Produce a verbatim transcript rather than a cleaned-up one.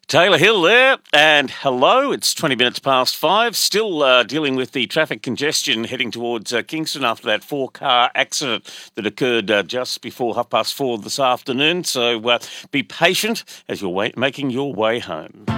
Taylor Hill there, and hello, it's twenty minutes past five, still uh, dealing with the traffic congestion heading towards uh, Kingston after that four-car accident that occurred uh, just before half past four this afternoon, so uh, be patient as you're wa- making your way home.